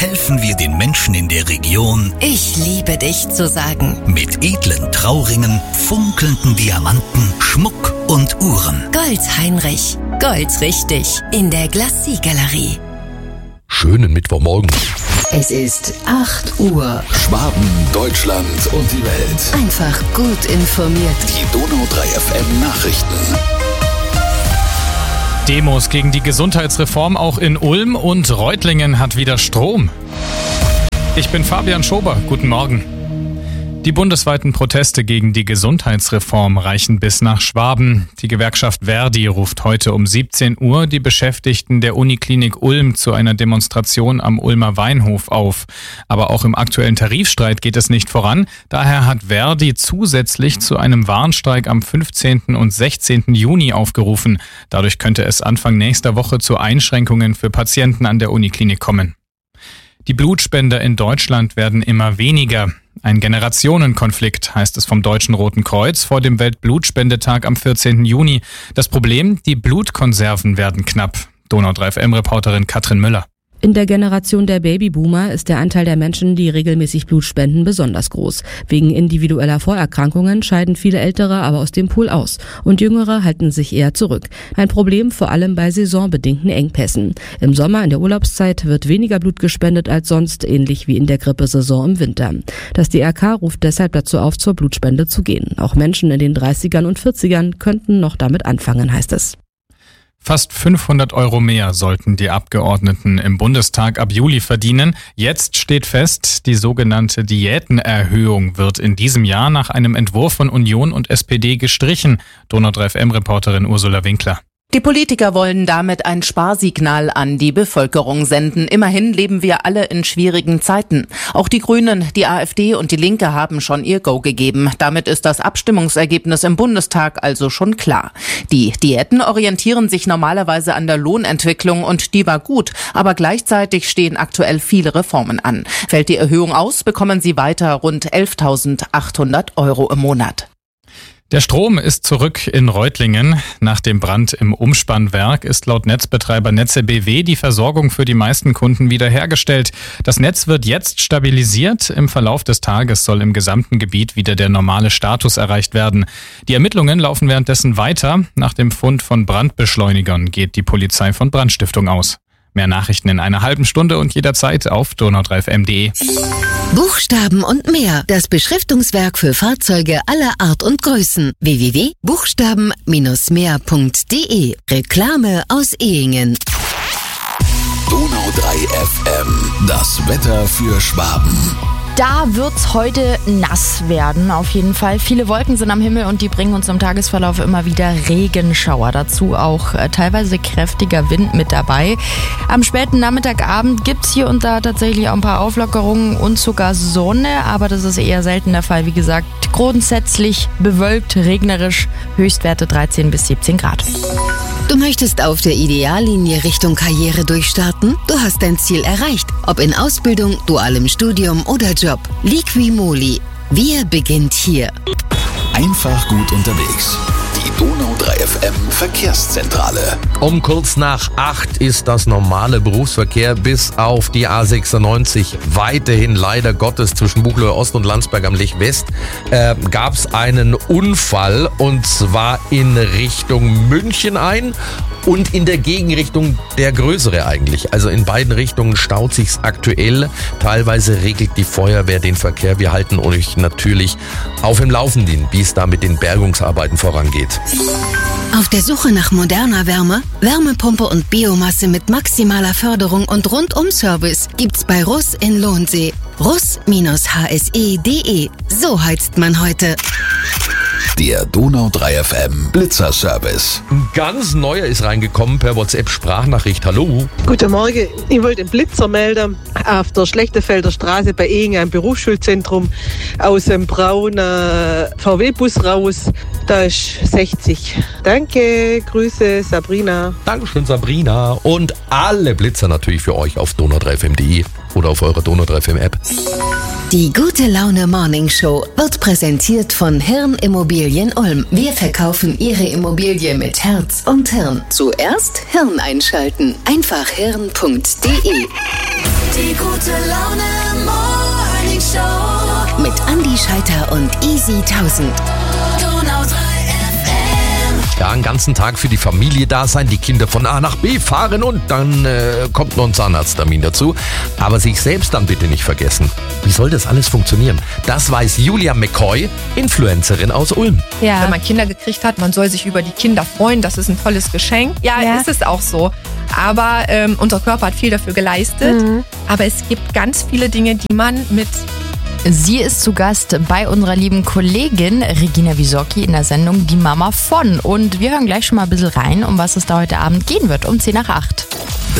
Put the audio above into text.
helfen wir den Menschen in der Region, Ich liebe dich zu sagen. mit edlen Trauringen, funkelnden Diamanten, Schmuck und Uhren. Gold Heinrich. Gold richtig. In der Glacis-Galerie. Schönen Mittwochmorgen. Es ist 8 Uhr. Schwaben, Deutschland und die Welt. Einfach gut informiert. Die Donau 3 FM Nachrichten. Demos gegen die Gesundheitsreform auch in Ulm und Reutlingen hat wieder Strom. Ich bin Fabian Schober, guten Morgen. Die bundesweiten Proteste gegen die Gesundheitsreform reichen bis nach Schwaben. Die Gewerkschaft Verdi ruft heute um 17 Uhr die Beschäftigten der Uniklinik Ulm zu einer Demonstration am Ulmer Weinhof auf. Aber auch im aktuellen Tarifstreit geht es nicht voran. Daher hat Verdi zusätzlich zu einem Warnstreik am 15. und 16. Juni aufgerufen. Dadurch könnte es Anfang nächster Woche zu Einschränkungen für Patienten an der Uniklinik kommen. Die Blutspender in Deutschland werden immer weniger. Ein Generationenkonflikt, heißt es vom Deutschen Roten Kreuz vor dem Weltblutspendetag am 14. Juni. Das Problem, die Blutkonserven werden knapp. Donau 3 FM-Reporterin Katrin Müller. In der Generation der Babyboomer ist der Anteil der Menschen, die regelmäßig Blut spenden, besonders groß. Wegen individueller Vorerkrankungen scheiden viele Ältere aber aus dem Pool aus und Jüngere halten sich eher zurück. Ein Problem vor allem bei saisonbedingten Engpässen. Im Sommer in der Urlaubszeit wird weniger Blut gespendet als sonst, ähnlich wie in der Grippesaison im Winter. Das DRK ruft deshalb dazu auf, zur Blutspende zu gehen. Auch Menschen in den 30ern und 40ern könnten noch damit anfangen, heißt es. Fast 500 € mehr sollten die Abgeordneten im Bundestag ab Juli verdienen. Jetzt steht fest, die sogenannte Diätenerhöhung wird in diesem Jahr nach einem Entwurf von Union und SPD gestrichen. Donau 3 FM-Reporterin Ursula Winkler. Die Politiker wollen damit ein Sparsignal an die Bevölkerung senden. Immerhin leben wir alle in schwierigen Zeiten. Auch die Grünen, die AfD und die Linke haben schon ihr Go gegeben. Damit ist das Abstimmungsergebnis im Bundestag also schon klar. Die Diäten orientieren sich normalerweise an der Lohnentwicklung und die war gut. Aber gleichzeitig stehen aktuell viele Reformen an. Fällt die Erhöhung aus, bekommen sie weiter rund 11.800 € im Monat. Der Strom ist zurück in Reutlingen. Nach dem Brand im Umspannwerk ist laut Netzbetreiber Netze BW die Versorgung für die meisten Kunden wiederhergestellt. Das Netz wird jetzt stabilisiert. Im Verlauf des Tages soll im gesamten Gebiet wieder der normale Status erreicht werden. Die Ermittlungen laufen währenddessen weiter. Nach dem Fund von Brandbeschleunigern geht die Polizei von Brandstiftung aus. Mehr Nachrichten in einer halben Stunde und jederzeit auf donau3fm.de. Buchstaben und mehr. Das Beschriftungswerk für Fahrzeuge aller Art und Größen. www.buchstaben-mehr.de. Reklame aus Ehingen. Donau 3 FM. Das Wetter für Schwaben. Da wird's heute nass werden, auf jeden Fall. Viele Wolken sind am Himmel und die bringen uns im Tagesverlauf immer wieder Regenschauer. Dazu auch teilweise kräftiger Wind mit dabei. Am späten Nachmittagabend gibt's hier und da tatsächlich auch ein paar Auflockerungen und sogar Sonne, aber das ist eher selten der Fall. Wie gesagt, grundsätzlich bewölkt, regnerisch, Höchstwerte 13 bis 17 Grad. Du möchtest auf der Ideallinie Richtung Karriere durchstarten? Du hast dein Ziel erreicht. Ob in Ausbildung, dualem Studium oder Job. Liqui-Moly. Wir beginnt hier. Einfach gut unterwegs. Die Donau 3 FM Verkehrszentrale. Um kurz nach 8 ist das normale Berufsverkehr bis auf die A96 weiterhin leider Gottes zwischen Buchloe Ost und Landsberg am Lech West gab es einen Unfall und zwar in Richtung München ein und in der Gegenrichtung der größere eigentlich. Also in beiden Richtungen staut sich's aktuell. Teilweise regelt die Feuerwehr den Verkehr. Wir halten euch natürlich auf dem Laufenden, wie es da mit den Bergungsarbeiten vorangeht. Auf der Suche nach moderner Wärme, Wärmepumpe und Biomasse mit maximaler Förderung und Rundum-Service gibt's bei Russ in Lohnsee. Russ-hse.de. So heizt man heute. Der Donau 3 FM Blitzerservice. Ein ganz neuer ist reingekommen per WhatsApp-Sprachnachricht. Hallo. Guten Morgen, ich wollte den Blitzer melden auf der Schlechterfelder Straße bei Ehingen, ein Berufsschulzentrum, aus dem braunen VW-Bus raus. Da ist 60. Danke, Grüße, Sabrina. Dankeschön, Sabrina. Und alle Blitzer natürlich für euch auf donau3fm.de oder auf eurer Donau 3 FM App. Die Gute Laune Morning Show wird präsentiert von Hirn Immobilien Ulm. Wir verkaufen Ihre Immobilie mit Herz und Hirn. Zuerst Hirn einschalten. Einfach hirn.de. Die gute Laune Morning Show mit Andi Scheiter und Easy 1000. Donau 3 FM. Ja, einen ganzen Tag für die Familie da sein, die Kinder von A nach B fahren und dann kommt noch ein Zahnarzttermin dazu. Aber sich selbst dann bitte nicht vergessen. Wie soll das alles funktionieren? Das weiß Julia McCoy, Influencerin aus Ulm. Ja. Wenn man Kinder gekriegt hat, man soll sich über die Kinder freuen, das ist ein tolles Geschenk. Ja, ist es auch so. Aber unser Körper hat viel dafür geleistet. Aber es gibt ganz viele Dinge, die man mit... Sie ist zu Gast bei unserer lieben Kollegin Regina Wisocki in der Sendung Die Mama von. Und wir hören gleich schon mal ein bisschen rein, um was es da heute Abend gehen wird, um 7:50.